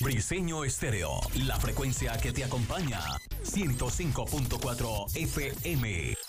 Briseño Estéreo, la frecuencia que te acompaña. 105.4 FM.